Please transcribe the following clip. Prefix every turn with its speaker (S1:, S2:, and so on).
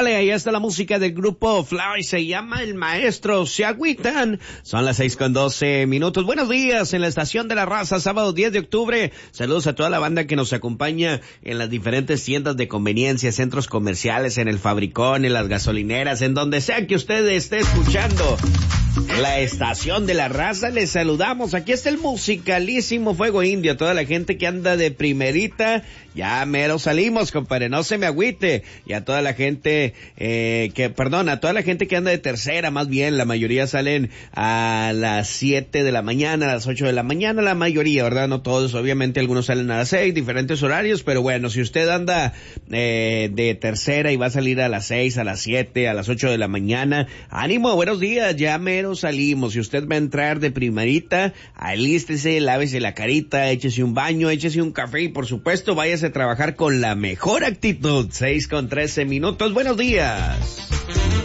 S1: Ándale, ahí está la música del grupo Fly, se llama El Maestro, se agüitan. Son las 6:12. Buenos días en la Estación de la Raza, sábado 10 de octubre. Saludos a toda la banda que nos acompaña en las diferentes tiendas de conveniencia, centros comerciales, en el Fabricón, en las gasolineras, en donde sea que usted esté escuchando la Estación de la Raza. Les saludamos, aquí está el musicalísimo Fuego Indio, a toda la gente que anda de primerita, ya mero salimos, compadre, no se me agüite, y a toda la gente, a toda la gente que anda de tercera, más bien, la mayoría salen a las 7 de la mañana, a las 8 de la mañana, la mayoría, ¿verdad? No todos, obviamente algunos salen a las 6, diferentes horarios, pero bueno, si usted anda de tercera y va a salir a las 6, a las 7, a las 8 de la mañana, ánimo, buenos días, ya mero salimos. Si usted va a entrar de primerita, alístese, lávese la carita, échese un baño, échese un café y por supuesto váyase a trabajar con la mejor actitud. 6:13. Buenos días.